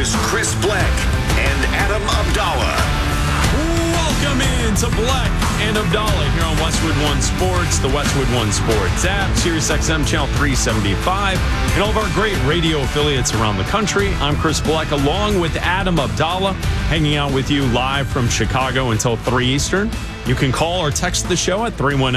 Here's Chris Black and Adam Abdallah. Welcome in to Black and Abdallah here on Westwood One Sports, the Westwood One Sports app, SiriusXM Channel 375, and all of our great radio affiliates around the country. I'm Chris Black along with Adam Abdallah, hanging out with you live from Chicago until 3 Eastern. You can call or text the show at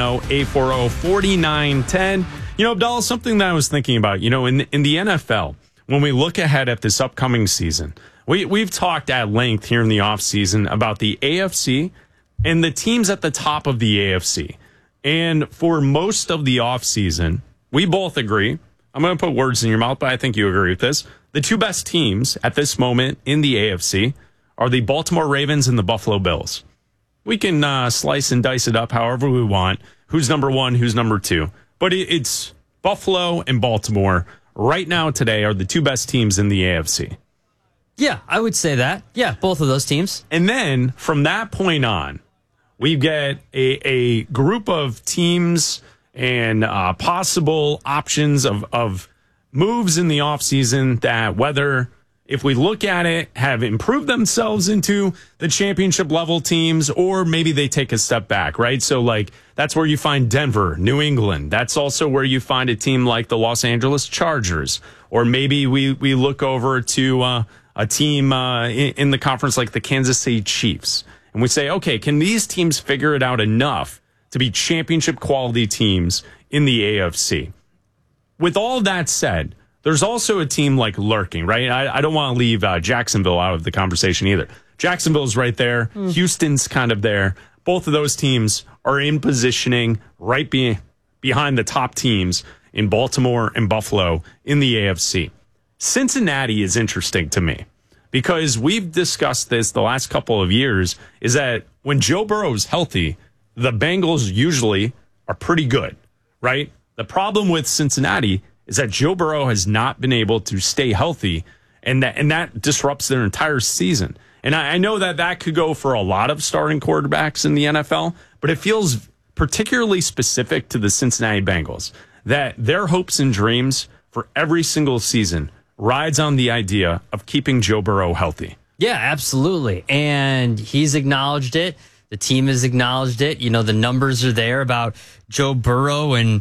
310-840-4910. You know, Abdallah, something that I was thinking about, in the NFL, when we look ahead at this upcoming season, we've talked at length here in the offseason about the AFC and the teams at the top of the AFC. And for most of the offseason, we both agree. I'm going to put words in your mouth, but I think you agree with this. The two best teams at this moment in the AFC are the Baltimore Ravens and the Buffalo Bills. We can slice and dice it up however we want. Who's number one, who's number two. But it's Buffalo and Baltimore right now today are the two best teams in the AFC. Yeah, I would say that. Yeah, both of those teams. And then from that point on, we get a group of teams and possible options of moves in the offseason that, whether if we look at it, have improved themselves into the championship level teams, or maybe they take a step back, right? So like that's where you find Denver, New England. That's also where you find a team like the Los Angeles Chargers. Or maybe we look over to a team in the conference like the Kansas City Chiefs. And we say, okay, can these teams figure it out enough to be championship quality teams in the AFC? With all that said, there's also a team like lurking, right? I don't want to leave Jacksonville out of the conversation either. Jacksonville's right there. Houston's kind of there. Both of those teams are in positioning right behind the top teams in Baltimore and Buffalo in the AFC. Cincinnati is interesting to me because we've discussed this the last couple of years, is that when Joe Burrow is healthy, the Bengals usually are pretty good, right? The problem with Cincinnati is that Joe Burrow has not been able to stay healthy, and that disrupts their entire season. And I know that could go for a lot of starting quarterbacks in the NFL, but it feels particularly specific to the Cincinnati Bengals, that their hopes and dreams for every single season rides on the idea of keeping Joe Burrow healthy. Yeah, absolutely. And he's acknowledged it. The team has acknowledged it. You know, the numbers are there about Joe Burrow and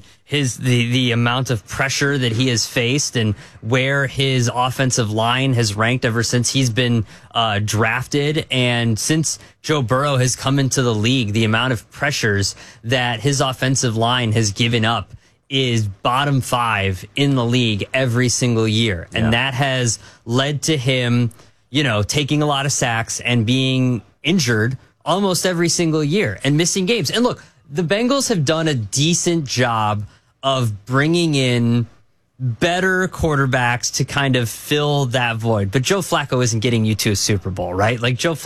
the amount of pressure that he has faced and where his offensive line has ranked ever since he's been drafted. And since Joe Burrow has come into the league, the amount of pressures that his offensive line has given up is bottom 5 in the league every single year. And that has led to him, taking a lot of sacks and being injured almost every single year and missing games. And look, the Bengals have done a decent job of bringing in better quarterbacks to kind of fill that void. But Joe Flacco isn't getting you to a Super Bowl, right? Like if Joe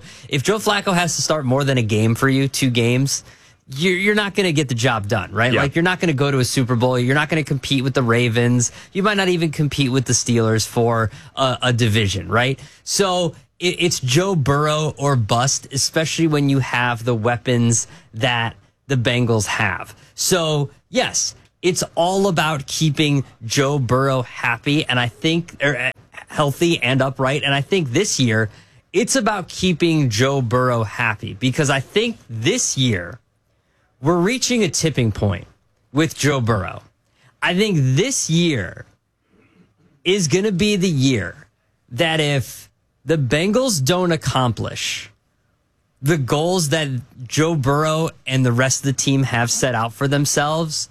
Flacco has to start more than a game for you, 2 games, you're not going to get the job done, right? Yeah. Like you're not going to go to a Super Bowl. You're not going to compete with the Ravens. You might not even compete with the Steelers for a division, right? So it's Joe Burrow or bust, especially when you have the weapons that the Bengals have. So yes, it's all about keeping Joe Burrow happy and healthy and upright. And I think this year it's about keeping Joe Burrow happy, because I think this year we're reaching a tipping point with Joe Burrow. I think this year is going to be the year that if the Bengals don't accomplish the goals that Joe Burrow and the rest of the team have set out for themselves,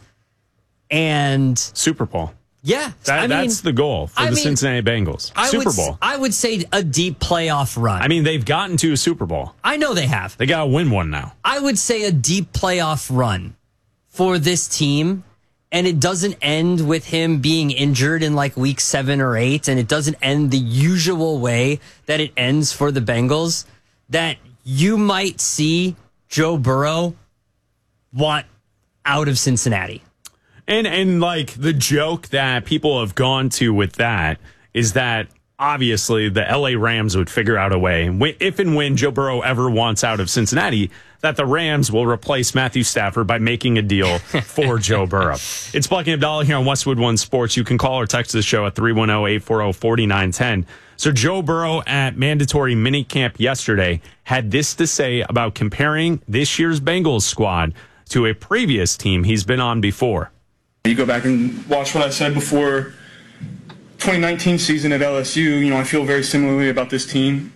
and Super Bowl. Yeah. That's the goal for the Cincinnati Bengals. Super Bowl. I would say a deep playoff run. I mean, they've gotten to a Super Bowl. I know they have. They got to win one now. I would say a deep playoff run for this team, and it doesn't end with him being injured in like week 7 or 8, and it doesn't end the usual way that it ends for the Bengals, that you might see Joe Burrow want out of Cincinnati. And like the joke that people have gone to with that is that obviously the LA Rams would figure out a way, if and when Joe Burrow ever wants out of Cincinnati, that the Rams will replace Matthew Stafford by making a deal for Joe Burrow. It's Black and Abdallah here on Westwood One Sports. You can call or text the show at 310-840-4910. So Joe Burrow at mandatory minicamp yesterday had this to say about comparing this year's Bengals squad to a previous team he's been on before. You go back and watch what I said before 2019 season at LSU. I feel very similarly about this team.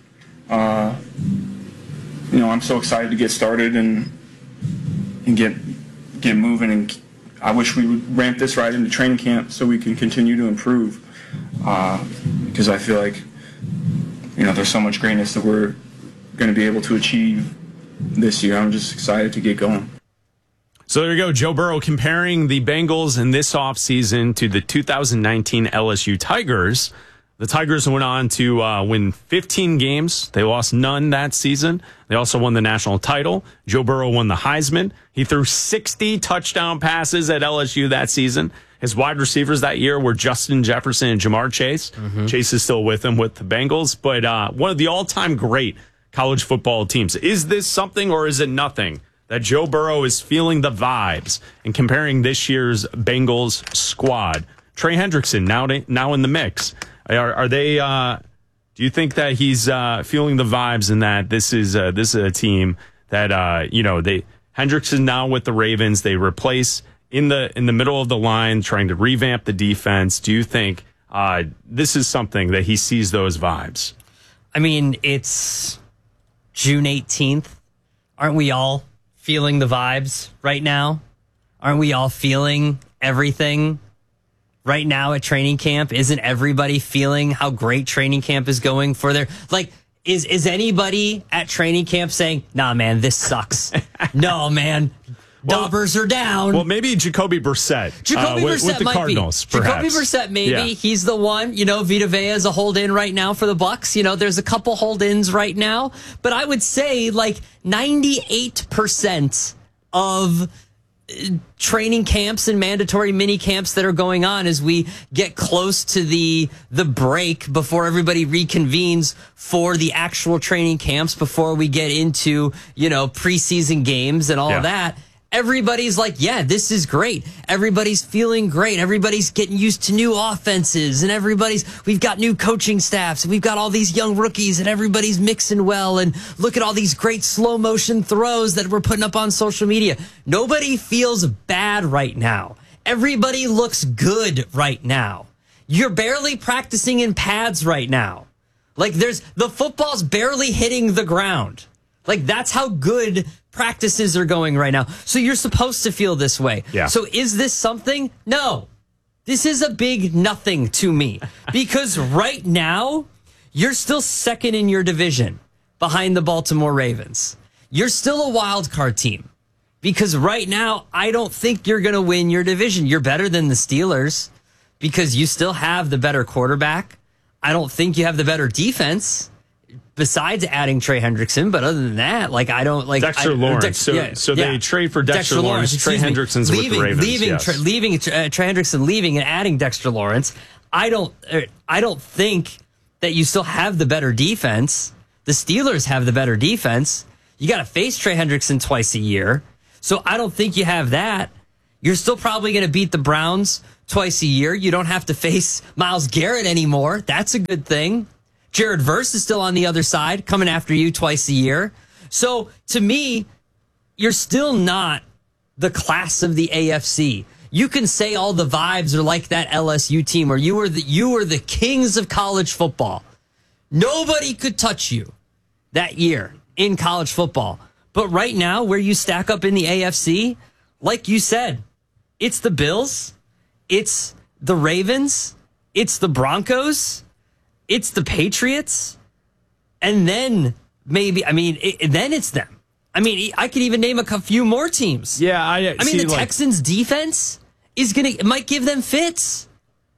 I'm so excited to get started and get moving, and I wish we would ramp this right into training camp so we can continue to improve. Because I feel like there's so much greatness that we're going to be able to achieve this year. I'm just excited to get going. So there you go, Joe Burrow comparing the Bengals in this offseason to the 2019 LSU Tigers. The Tigers went on to win 15 games. They lost none that season. They also won the national title. Joe Burrow won the Heisman. He threw 60 touchdown passes at LSU that season. His wide receivers that year were Justin Jefferson and Jamar Chase. Mm-hmm. Chase is still with him with the Bengals, but one of the all-time great college football teams. Is this something or is it nothing that Joe Burrow is feeling the vibes and comparing this year's Bengals squad? Trey Hendrickson now in the mix. Are they? Do you think that he's feeling the vibes and that this is a team that Hendrickson now with the Ravens, they replace in the middle of the line, trying to revamp the defense? Do you think this is something that he sees those vibes? I mean, it's June 18th. Aren't we all feeling the vibes right now? Aren't we all feeling everything right now at training camp? Isn't everybody feeling how great training camp is going for their, is anybody at training camp saying, nah, man, this sucks? No, man. Dobbers are down. Well, maybe Jacoby Brissett. With the Cardinals, perhaps. Jacoby Brissett, maybe. Yeah. He's the one. Vita Vea is a hold-in right now for the Bucs. There's a couple hold-ins right now. But I would say 98% of training camps and mandatory mini camps that are going on as we get close to the break before everybody reconvenes for the actual training camps, before we get into preseason games and all of that. Everybody's like, yeah, this is great. Everybody's feeling great. Everybody's getting used to new offenses, and we've got new coaching staffs, and we've got all these young rookies, and everybody's mixing well, and look at all these great slow motion throws that we're putting up on social media. Nobody feels bad right now. Everybody looks good right now. You're barely practicing in pads right now. The football's barely hitting the ground. That's how good practices are going right now. So you're supposed to feel this way. Yeah. So is this something? No. This is a big nothing to me. Because right now, you're still second in your division behind the Baltimore Ravens. You're still a wild card team. Because right now, I don't think you're going to win your division. You're better than the Steelers because you still have the better quarterback. I don't think you have the better defense, besides adding Trey Hendrickson, but other than that, I don't like Dexter Lawrence. They trade for Dexter Lawrence. Trey Hendrickson's with the Ravens. Leaving Trey Hendrickson, leaving and adding Dexter Lawrence. I don't think that you still have the better defense. The Steelers have the better defense. You got to face Trey Hendrickson twice a year, so I don't think you have that. You're still probably going to beat the Browns twice a year. You don't have to face Myles Garrett anymore. That's a good thing. Jared Verse is still on the other side, coming after you twice a year. So, to me, you're still not the class of the AFC. You can say all the vibes are like that LSU team, or you were the kings of college football. Nobody could touch you that year in college football. But right now, where you stack up in the AFC, like you said, it's the Bills, it's the Ravens, it's the Broncos, it's the Patriots, and then then it's them. I could even name a few more teams. Yeah, the Texans' defense might give them fits.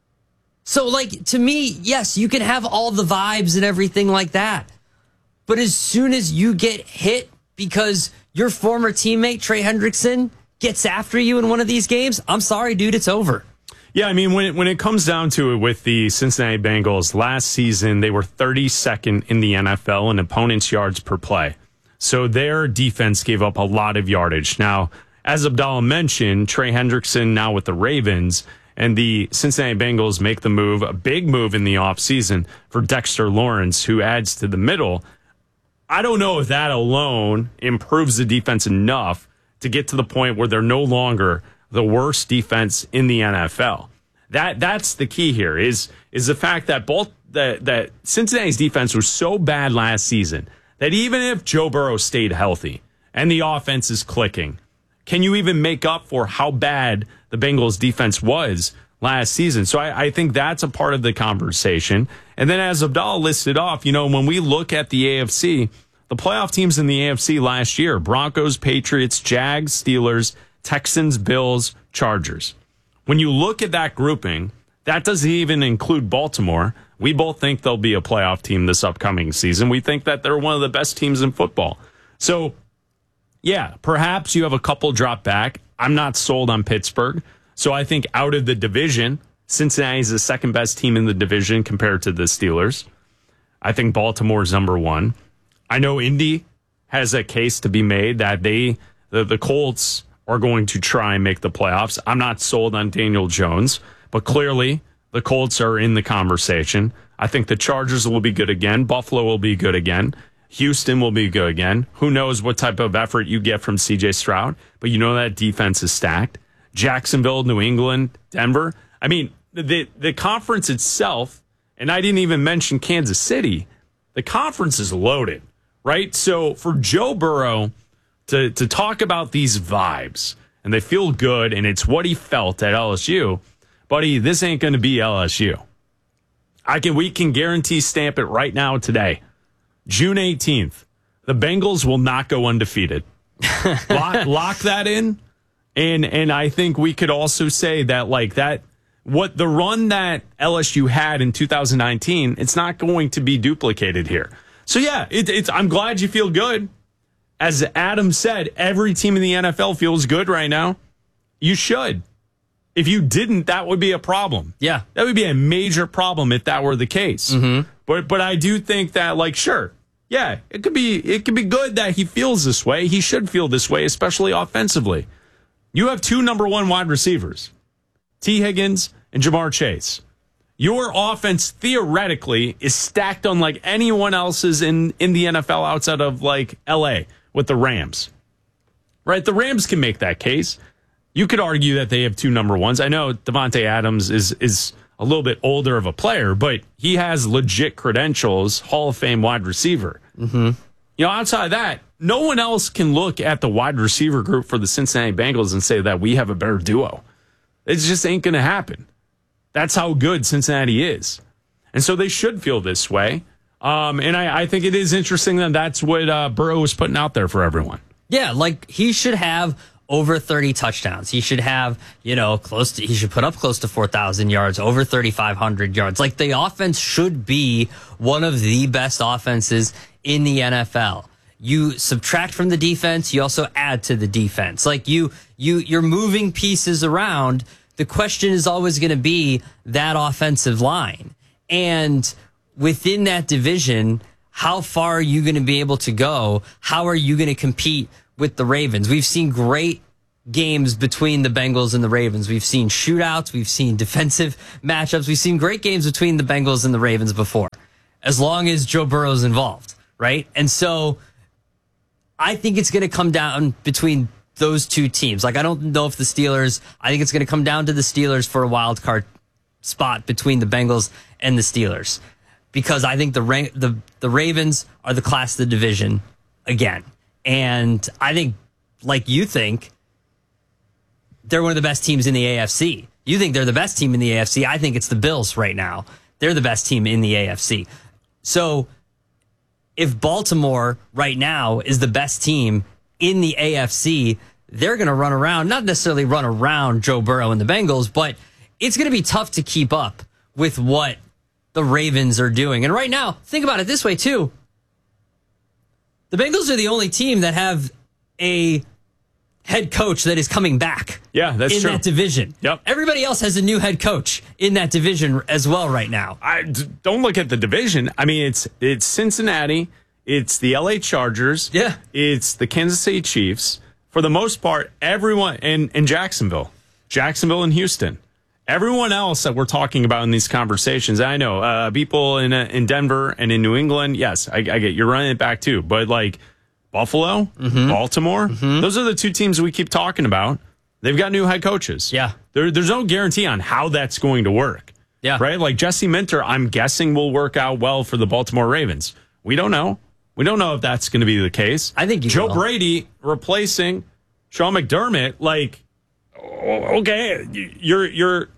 So, to me, yes, you can have all the vibes and everything like that, but as soon as you get hit because your former teammate Trey Hendrickson gets after you in one of these games, I'm sorry, dude, it's over. Yeah, I mean, when it comes down to it with the Cincinnati Bengals, last season they were 32nd in the NFL in opponents' yards per play. So their defense gave up a lot of yardage. Now, as Abdallah mentioned, Trey Hendrickson now with the Ravens, and the Cincinnati Bengals make the move, a big move in the offseason for Dexter Lawrence, who adds to the middle. I don't know if that alone improves the defense enough to get to the point where they're no longer the worst defense in the NFL. That's the key here is the fact that that Cincinnati's defense was so bad last season that even if Joe Burrow stayed healthy and the offense is clicking, can you even make up for how bad the Bengals defense was last season? So I think that's a part of the conversation. And then as Abdallah listed off, when we look at the AFC, the playoff teams in the AFC last year, Broncos, Patriots, Jags, Steelers, Texans, Bills, Chargers. When you look at that grouping, that doesn't even include Baltimore. We both think they'll be a playoff team this upcoming season. We think that they're one of the best teams in football. So, yeah, perhaps you have a couple drop back. I'm not sold on Pittsburgh. So I think out of the division, Cincinnati is the second best team in the division compared to the Steelers. I think Baltimore's number one. I know Indy has a case to be made that the Colts are going to try and make the playoffs. I'm not sold on Daniel Jones, but clearly the Colts are in the conversation. I think the Chargers will be good again. Buffalo will be good again. Houston will be good again. Who knows what type of effort you get from C.J. Stroud, but that defense is stacked. Jacksonville, New England, Denver. I mean, the conference itself, and I didn't even mention Kansas City, the conference is loaded, right? So for Joe Burrow to talk about these vibes, and they feel good, and it's what he felt at LSU, buddy, this ain't going to be LSU. We can guarantee stamp it right now today. June 18th, the Bengals will not go undefeated. Lock that in. And I think we could also say that what the run that LSU had in 2019, it's not going to be duplicated here. So yeah, I'm glad you feel good. As Adam said, every team in the NFL feels good right now. You should. If you didn't, that would be a problem. Yeah. That would be a major problem if that were the case. Mm-hmm. But I do think that, sure, yeah, it could be good that he feels this way. He should feel this way, especially offensively. You have two number one wide receivers, T. Higgins and Jamar Chase. Your offense theoretically is stacked unlike anyone else's in the NFL outside of LA with the Rams. Right? The Rams can make that case. You could argue that they have two number ones. I know Devontae Adams is a little bit older of a player, but he has legit credentials, Hall of Fame wide receiver. Mm-hmm. Outside of that, no one else can look at the wide receiver group for the Cincinnati Bengals and say that we have a better duo. It just ain't going to happen. That's how good Cincinnati is. And so they should feel this way. And I think it is interesting that that's what Burrow was putting out there for everyone. Yeah, he should have over 30 touchdowns. He should have, he should put up close to 4,000 yards, over 3,500 yards. The offense should be one of the best offenses in the NFL. You subtract from the defense, you also add to the defense. You're moving pieces around. The question is always going to be that offensive line. And within that division, how far are you going to be able to go? How are you going to compete with the Ravens? We've seen great games between the Bengals and the Ravens. We've seen shootouts. We've seen defensive matchups. We've seen great games between the Bengals and the Ravens before, as long as Joe Burrow's involved, right? And so I think it's going to come down between those two teams. I don't know if the Steelers, I think it's going to come down to the Steelers for a wild card spot between the Bengals and the Steelers, because I think the Ravens are the class of the division again. And I think, you think, they're one of the best teams in the AFC. You think they're the best team in the AFC. I think it's the Bills right now. They're the best team in the AFC. So if Baltimore right now is the best team in the AFC, they're going to run around, not necessarily run around Joe Burrow and the Bengals, but it's going to be tough to keep up with what the Ravens are doing. And right now, think about it this way too. The Bengals are the only team that have a head coach that is coming back. Yeah, that's in true. that division. Yep. Everybody else has a new head coach in that division as well right now. Don't look at the division. I mean, it's Cincinnati, it's the LA Chargers, Yeah. it's the Kansas City Chiefs. For the most part, everyone and Jacksonville and Houston. Everyone else that we're talking about in these conversations, I know people in Denver and in New England. Yes, I get you're running it back too, but like Buffalo, Baltimore, those are the two teams we keep talking about. They've got new head coaches. Yeah. There's no guarantee on how that's going to work. Yeah. Right? Like Jesse Minter, I'm guessing will work out well for the Baltimore Ravens. We don't know. We don't know if that's going to be the case. I think Joe will. Brady replacing Sean McDermott, like, okay, you're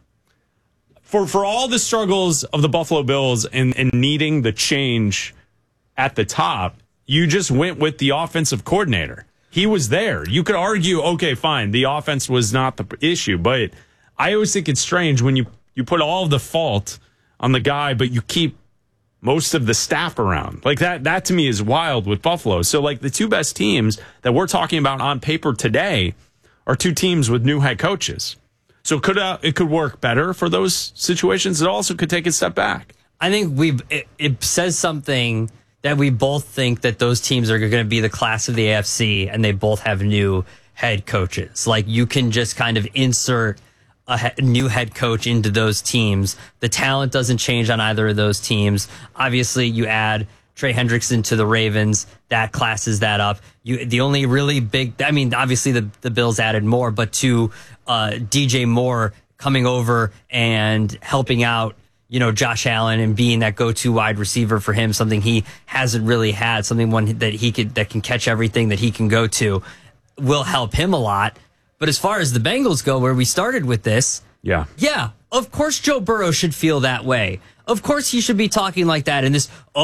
for all the struggles of the Buffalo Bills and needing the change at the top, you just went with the offensive coordinator. He was there. You could argue, okay, fine, the offense was not the issue, but I always think it's strange when you put all of the fault on the guy, but you keep most of the staff around. Like that to me is wild with Buffalo. So like the two best teams that we're talking about on paper today are two teams with new head coaches. So it could work better for those situations. It also could take a step back. I think it says something that we both think that those teams are going to be the class of the AFC, and they both have new head coaches. Like, you can just kind of insert a new head coach into those teams. The talent doesn't change on either of those teams. Obviously, you add Trey Hendrickson to the Ravens, that classes that up. The only really big, I mean, obviously the Bills added more, but to DJ Moore coming over and helping out, Josh Allen and being that go-to wide receiver for him, something he hasn't really had, that can catch everything that he can go to, will help him a lot. But as far as the Bengals go, where we started with this, yeah, of course Joe Burrow should feel that way. Of course he should be talking like that. And this,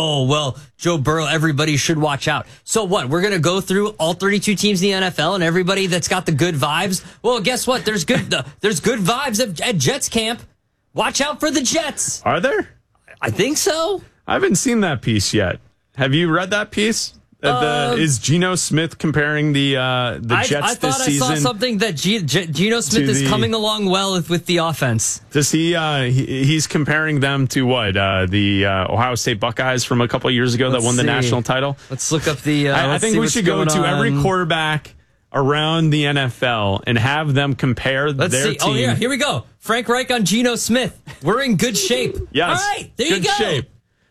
Joe Burrow, everybody should watch out. So what? We're going to go through all 32 teams in the NFL and everybody that's got the good vibes. Well, guess what? There's good vibes at Jets camp. Watch out for the Jets. Are there? I think so. I haven't seen that piece yet. Have you read that piece? Is Geno Smith comparing the Jets this season? I saw something that Geno Smith is coming along well with the offense. Does he's comparing them to what? The Ohio State Buckeyes from a couple of years ago that won the national title? Let's look up the... I think we should go to every quarterback around the NFL and have them compare their team. Oh, yeah, here we go. Frank Reich on Geno Smith. We're in good shape. Yes. All right, there you go. Good shape.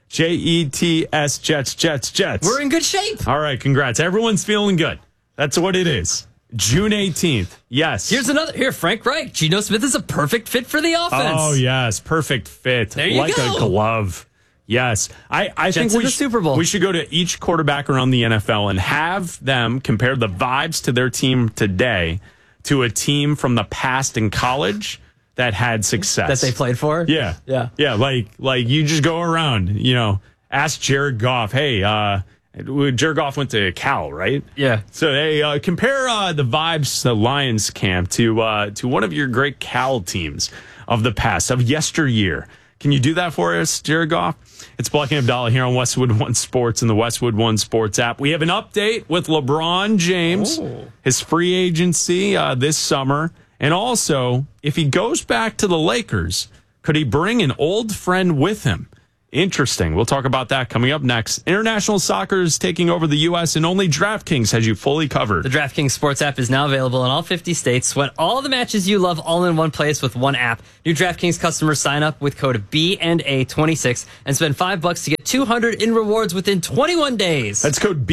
Jets, Jets. We're in good shape. All right, congrats. Everyone's feeling good. That's what it is. June 18th. Yes. Here, Frank Reich. Geno Smith is a perfect fit for the offense. Oh, yes. Perfect fit. There you go. A glove. Yes. I think the Super Bowl. We should go to each quarterback around the NFL and have them compare the vibes to their team today to a team from the past in college that had success. That they played for? Yeah. Like you just go around, ask Jared Goff, hey, Jared Goff went to Cal, right? Yeah. So hey, compare the vibes to Lions camp to one of your great Cal teams of the past, of yesteryear. Can you do that for us, Jared Goff? It's Black and Abdallah here on Westwood One Sports and the Westwood One Sports app. We have an update with LeBron James, his free agency this summer. And also, if he goes back to the Lakers, could he bring an old friend with him? Interesting. We'll talk about that coming up next. International soccer is taking over the U.S. and only DraftKings has you fully covered. The DraftKings Sports app is now available in all 50 states. Sweat all the matches you love all in one place with one app. New DraftKings customers sign up with code B&A26 and spend $5 to get $200 in rewards within 21 days. That's code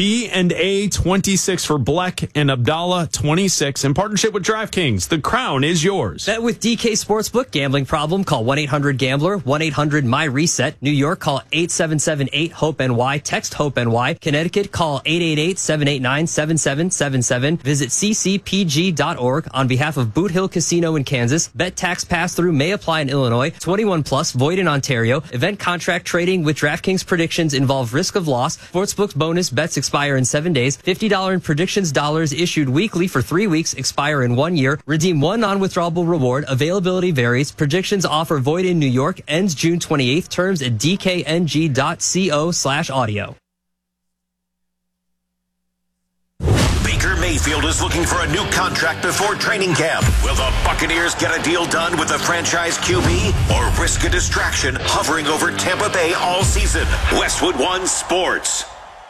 B&A26 for Black and Abdallah 26 in partnership with DraftKings. The crown is yours. Bet with DK Sportsbook. Gambling problem? Call 1-800-GAMBLER. 1-800-MY-RESET. New York, call 877-8-HOPE-NY. Text HOPE-NY. Connecticut, call 888-789-7777. Visit ccpg.org. On behalf of Boot Hill Casino in Kansas, bet tax pass-through may apply in Illinois. 21 plus, void in Ontario. Event contract trading with DraftKings predictions involve risk of loss. Sportsbook bonus bets expire in 7 days. $50 in predictions dollars issued weekly for 3 weeks, expire in 1 year. Redeem one non-withdrawable reward. Availability varies. Predictions offer void in New York. Ends June 28th. Terms at dkng.co/audio. Baker Mayfield is looking for a new contract before training camp. Will the Buccaneers get a deal done with the franchise QB or risk a distraction hovering over Tampa Bay all season? Westwood One Sports.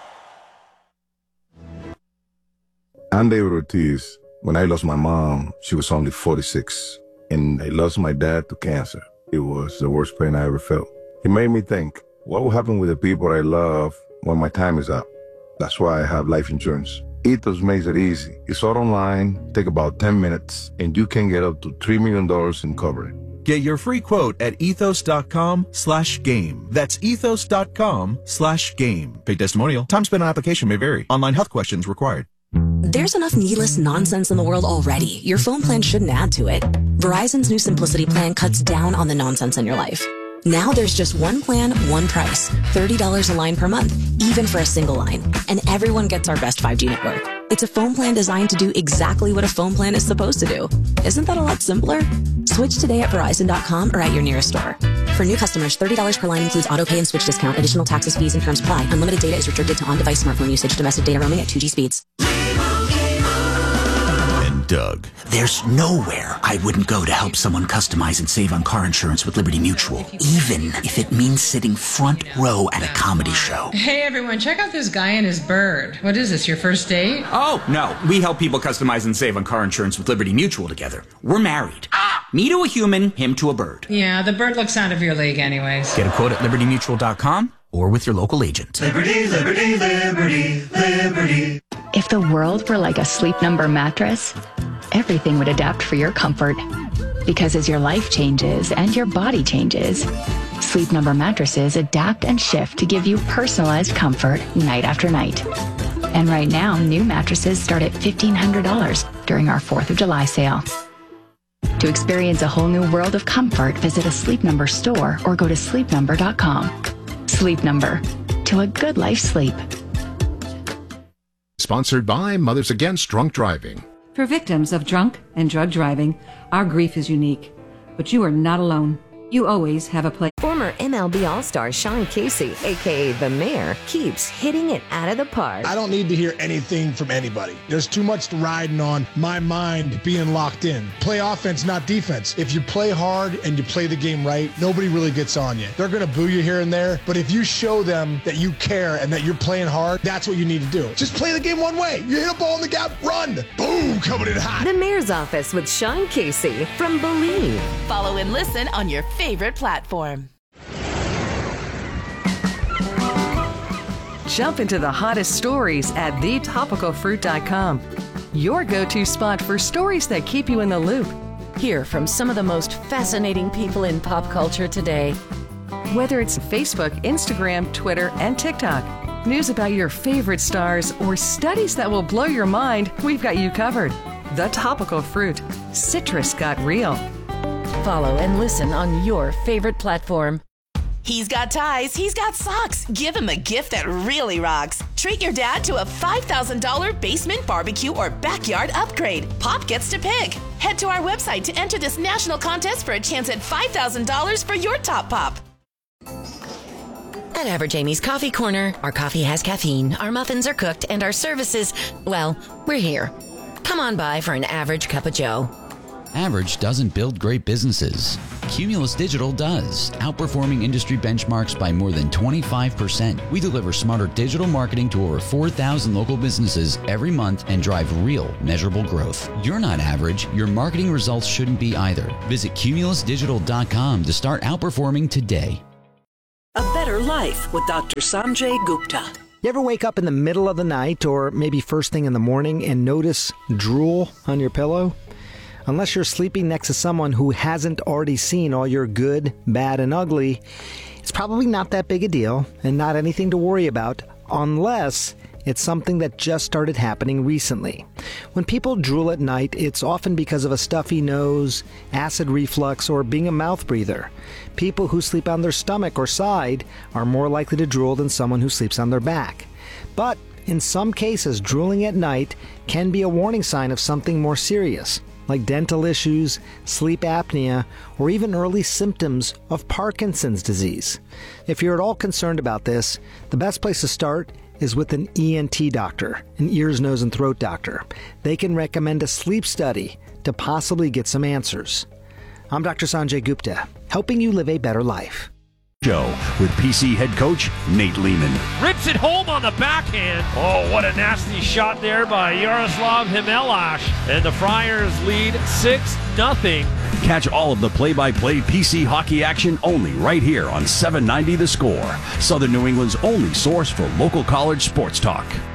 I'm David Ortiz. When I lost my mom, she was only 46. And I lost my dad to cancer. It was the worst pain I ever felt. It made me think, what will happen with the people I love when my time is up? That's why I have life insurance. Ethos makes it easy. It's all online, take about 10 minutes, and you can get up to $3 million in coverage. Get your free quote at ethos.com/game. That's ethos.com/game. Paid testimonial. Time spent on application may vary. Online health questions required. There's enough needless nonsense in the world already. Your phone plan shouldn't add to it. Verizon's new Simplicity plan cuts down on the nonsense in your life. Now there's just one plan, one price. $30 a line per month, even for a single line. And everyone gets our best 5G network. It's a phone plan designed to do exactly what a phone plan is supposed to do. Isn't that a lot simpler? Switch today at Verizon.com or at your nearest store. For new customers, $30 per line includes auto pay and switch discount. Additional taxes, fees, and terms apply. Unlimited data is restricted to on-device smartphone usage. Domestic data roaming at 2G speeds. Doug. There's nowhere I wouldn't go to help someone customize and save on car insurance with Liberty Mutual, even if it means sitting front row at a comedy show. Hey everyone, check out this guy and his bird. What is this, your first date? Oh, no. We help people customize and save on car insurance with Liberty Mutual together. We're married. Me to a human, him to a bird. Yeah, the bird looks out of your league anyways. Get a quote at libertymutual.com or with your local agent. Liberty, liberty, liberty, liberty. If the world were like a Sleep Number mattress, everything would adapt for your comfort. Because as your life changes and your body changes, Sleep Number mattresses adapt and shift to give you personalized comfort night after night. And right now, new mattresses start at $1,500 during our 4th of July sale. To experience a whole new world of comfort, visit a Sleep Number store or go to sleepnumber.com. Sleep Number. To a good life sleep. Sponsored by Mothers Against Drunk Driving. For victims of drunk and drug driving, our grief is unique. But you are not alone. You always have a place. Former MLB All-Star Sean Casey, a.k.a. The Mayor, keeps hitting it out of the park. I don't need to hear anything from anybody. There's too much riding on my mind being locked in. Play offense, not defense. If you play hard and you play the game right, nobody really gets on you. They're going to boo you here and there, but if you show them that you care and that you're playing hard, that's what you need to do. Just play the game one way. You hit a ball in the gap, run. Boom, coming in hot. The Mayor's Office with Sean Casey from Believe. Follow and listen on your favorite platform. Jump into the hottest stories at thetopicalfruit.com. Your go-to spot for stories that keep you in the loop. Hear from some of the most fascinating people in pop culture today. Whether it's Facebook, Instagram, Twitter, and TikTok, news about your favorite stars, or studies that will blow your mind, we've got you covered. The Topical Fruit. Citrus got real. Follow and listen on your favorite platform. He's got ties, he's got socks. Give him a gift that really rocks. Treat your dad to a $5,000 basement barbecue or backyard upgrade. Pop gets to pick. Head to our website to enter this national contest for a chance at $5,000 for your top pop. At Average Amy's Coffee Corner, our coffee has caffeine, our muffins are cooked, and our services, well, we're here. Come on by for an average cup of joe. Average doesn't build great businesses. Cumulus Digital does, outperforming industry benchmarks by more than 25%. We deliver smarter digital marketing to over 4,000 local businesses every month and drive real, measurable growth. You're not average. Your marketing results shouldn't be either. Visit cumulusdigital.com to start outperforming today. A Better Life with Dr. Sanjay Gupta. You ever wake up in the middle of the night or maybe first thing in the morning and notice drool on your pillow? Unless you're sleeping next to someone who hasn't already seen all your good, bad, and ugly, it's probably not that big a deal and not anything to worry about unless it's something that just started happening recently. When people drool at night, it's often because of a stuffy nose, acid reflux, or being a mouth breather. People who sleep on their stomach or side are more likely to drool than someone who sleeps on their back. But in some cases, drooling at night can be a warning sign of something more serious, like dental issues, sleep apnea, or even early symptoms of Parkinson's disease. If you're at all concerned about this, the best place to start is with an ENT doctor, an ears, nose, and throat doctor. They can recommend a sleep study to possibly get some answers. I'm Dr. Sanjay Gupta, helping you live a better life. Show with PC head coach Nate Lehman. Rips it home on the backhand. Oh, what a nasty shot there by Yaroslav Himelash. And the Friars lead 6-0. Catch all of the play-by-play PC hockey action only right here on 790 The Score, Southern New England's only source for local college sports talk.